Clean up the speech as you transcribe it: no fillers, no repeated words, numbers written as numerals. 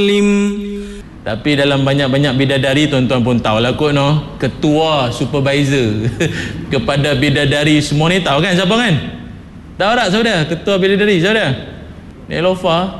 Tapi dalam banyak-banyak bidadari, tuan-tuan pun tahu lah kot, no? Ketua supervisor kepada bidadari semua ni, tahu kan siapa kan? Tahu tak saudara? Ketua bidadari saudara? Neelofa.